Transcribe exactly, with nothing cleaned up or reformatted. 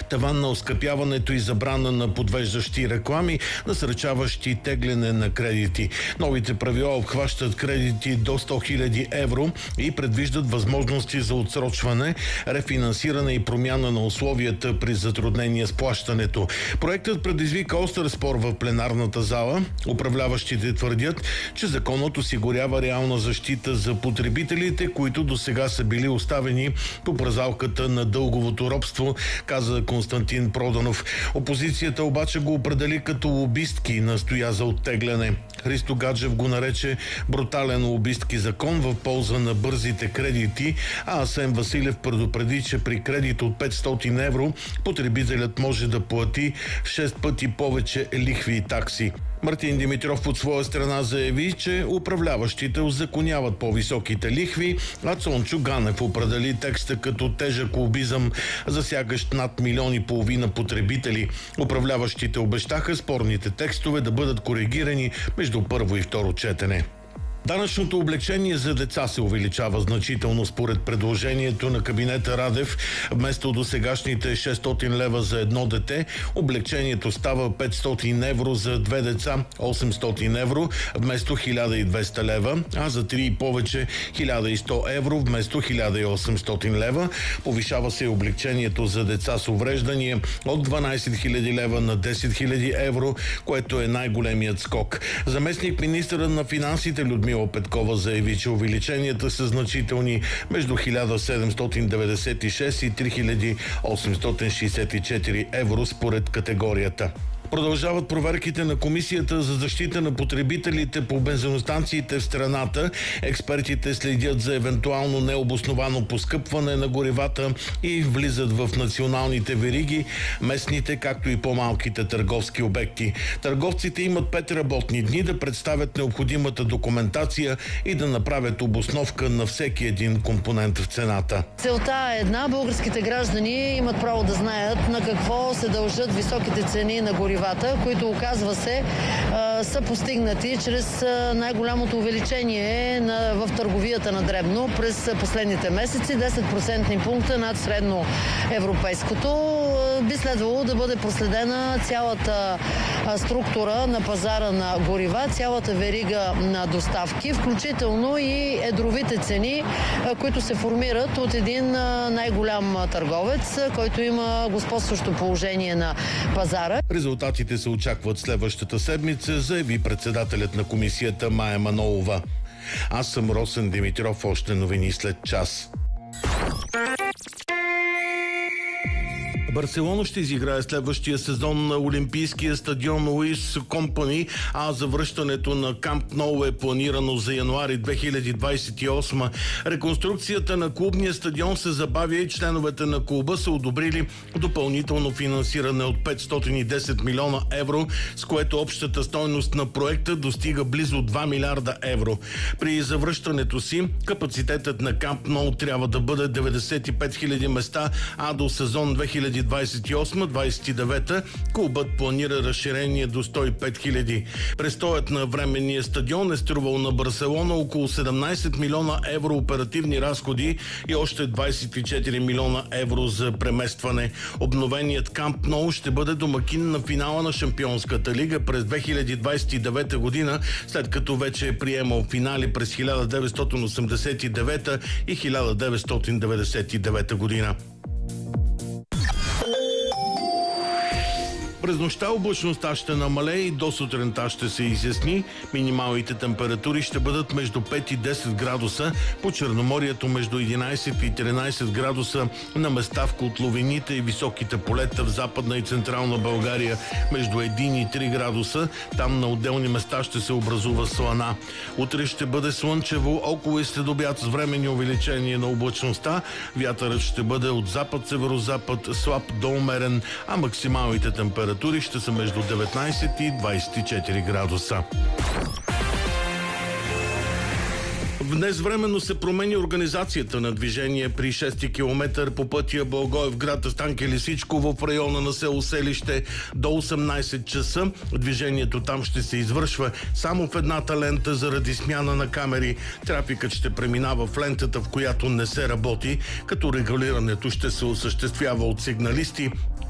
таван на оскъпяването и забрана на подвеждащи реклами, насърчаващи тегляне на кредити. Новите правила обхващат кредити до сто хиляди евро и предвиждат възможности за отсрочване, рефинансиране и промяна на условията при затруднения с плащането. Проектът предизвика остър спор в пленарната зала. Управляващите твърдят, че законът осигурява реална защита за потребителите, които до сега са били оставени по празалката на дълговото робство, каза Константин Проданов. Опозицията обаче го определи като лобистки и настоя за оттегляне. Христо Гаджев го нарече брутален лобистки закон в полза на бързите кредити, а Асен Василев предупреди, че при кредит от петстотин евро потребителят може да плати шест пъти повече лихви и такси. Мартин Димитров от своя страна заяви, че управляващите узаконяват по-високите лихви, а Цончо Ганев определи текста като тежък лобизъм, засягащ над милион и половина потребители. Управляващите обещаха спорните текстове да бъдат коригирани между първо и второ четене. Данъчното облекчение за деца се увеличава значително според предложението на кабинета Радев. Вместо досегашните шестстотин лева за едно дете, облекчението става петстотин евро за две деца, осемстотин евро вместо хиляда и двеста лева, а за три и повече хиляда и сто евро вместо хиляда и осемстотин лева. Повишава се облекчението за деца с увреждания от дванайсет хиляди лева на десет хиляди евро, което е най-големият скок. Заместник министъра на финансите Людмила Петкова заяви, че увеличенията са значителни между хиляда седемстотин деветдесет и шест и три хиляди осемстотин шейсет и четири евро според категорията. Продължават проверките на Комисията за защита на потребителите по бензиностанциите в страната. Експертите следят за евентуално необосновано поскъпване на горивата и влизат в националните вериги, местните, както и по-малките търговски обекти. Търговците имат пет работни дни да представят необходимата документация и да направят обосновка на всеки един компонент в цената. Целта е една. Българските граждани имат право да знаят на какво се дължат високите цени на горивата, които, оказва се, са постигнати чрез най-голямото увеличение на, в търговията на дребно през последните месеци. десет процентни пункта над средно европейското. Би следвало да бъде проследена цялата структура на пазара на горива, цялата верига на доставки, включително и едровите цени, които се формират от един най-голям търговец, който има господстващо положение на пазара. Резултатите се очакват следващата седмица, заяви председателят на комисията Мая Манолова. Аз съм Росен Димитров, още новини след час. Барселона ще изиграе следващия сезон на Олимпийския стадион Луис Компани, а завръщането на Камп Ноу е планирано за януари две хиляди двадесет и осма. Реконструкцията на клубния стадион се забавя и членовете на клуба са одобрили допълнително финансиране от петстотин и десет милиона евро, с което общата стойност на проекта достига близо два милиарда евро. При завръщането си капацитетът на Камп Ноу трябва да бъде деветдесет и пет хиляди места, а до сезон две хиляди двадесет и осма двадесет и девета клубът планира разширение до сто и пет хиляди. Престоят на временния стадион е струвал на Барселона около седемнадесет милиона евро оперативни разходи и още двадесет и четири милиона евро за преместване. Обновеният Камп Ноу ще бъде домакин на финала на Шампионската лига през две хиляди двадесет и девета година, след като вече е приемал финали през хиляда деветстотин осемдесет и девета и хиляда деветстотин деветдесет и девета година. През нощта облачността ще намалее и до сутринта ще се изясни. Минималните температури ще бъдат между пет и десет градуса, по Черноморието между единадесет и тринадесет градуса, на места в котловините и високите полета в Западна и Централна България между един и три градуса. Там на отделни места ще се образува слана. Утре ще бъде слънчево, около и следобед с временни увеличение на облачността. Вятърът ще бъде от запад-северозапад, слаб до умерен, а максималните температури Температури ще са между деветнадесет и двадесет и четири градуса. Днес временно се промени организацията на движение при шести километър по пътя Благоевград – Станке Лисичко в района на село Селище до осемнадесет часа. Движението там ще се извършва само в едната лента заради смяна на камери. Трафикът ще преминава в лентата, в която не се работи, като регулирането ще се осъществява от сигналисти.